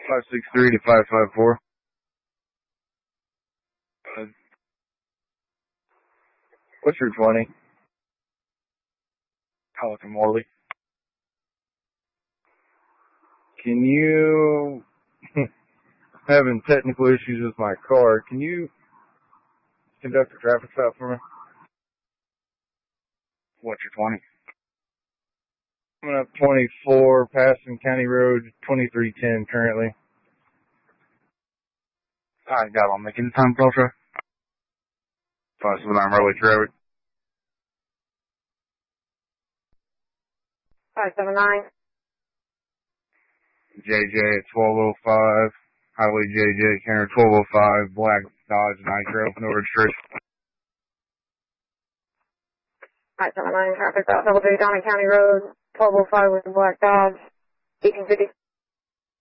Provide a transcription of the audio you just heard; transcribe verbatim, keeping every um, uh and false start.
five six three to five five four. Uh, what's your twenty? Pelican Morley. Can you, having technical issues with my car, can you conduct a traffic stop for me? What's your twenty? I'm up twenty-four, passing County Road twenty-three ten currently. Alright, got one. Making time closer. five seven nine Railway Trevor. five seven nine. J J at twelve oh five. Highway J J, County twelve oh five, Black Dodge Nitro, no registration. five seven nine, traffic stop, double J, Downey County Road, twelve oh five with the Black Dodge, eighteen fifty.